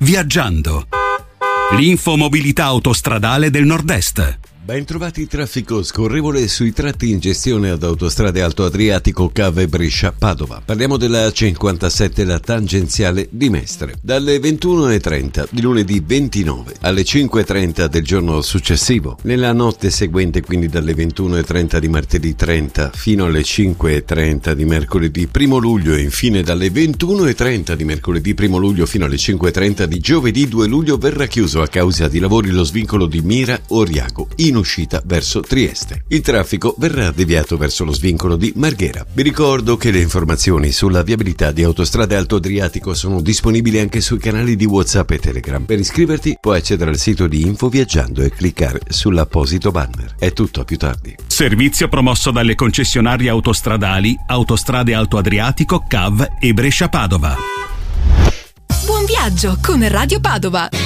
Viaggiando. L'infomobilità autostradale del Nord-Est. Ben trovati, traffico scorrevole sui tratti in gestione ad Autostrade Alto Adriatico, Cave Brescia Padova. Parliamo della 57, la tangenziale di Mestre. Dalle 21:30 di lunedì 29 alle 5:30 del giorno successivo. Nella notte seguente, quindi dalle 21:30 di martedì 30 fino alle 5:30 di mercoledì 1 luglio e infine dalle 21:30 di mercoledì 1 luglio fino alle 5:30 di giovedì 2 luglio verrà chiuso a causa di lavori lo svincolo di Mira-Oriago in uscita verso Trieste. Il traffico verrà deviato verso lo svincolo di Marghera. Vi ricordo che le informazioni sulla viabilità di Autostrade Alto Adriatico sono disponibili anche sui canali di WhatsApp e Telegram. Per iscriverti puoi accedere al sito di Info Viaggiando e cliccare sull'apposito banner. È tutto, a più tardi. Servizio promosso dalle concessionarie autostradali Autostrade Alto Adriatico, CAV e Brescia Padova. Buon viaggio con Radio Padova.